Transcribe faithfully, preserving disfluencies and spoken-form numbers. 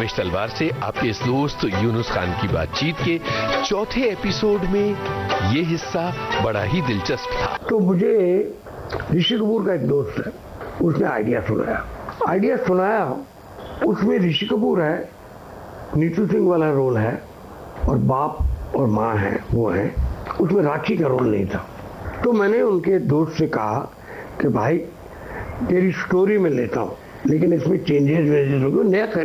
रमेश तलवार से आपके इस दोस्त यूनुस खान की बातचीत के चौथे एपिसोड में ये हिस्सा बड़ा ही दिलचस्प था। तो मुझे ऋषि कपूर का एक दोस्त है, उसने आइडिया सुनाया आइडिया सुनाया उसमें ऋषि कपूर है, नीतू सिंह वाला रोल है और बाप और माँ है वो है, उसमें राखी का रोल नहीं था। तो मैंने उनके दोस्त से कहा कि भाई तेरी स्टोरी में लेता हूँ लेकिन इसमें चेंजेस वेजेस होंगे, नया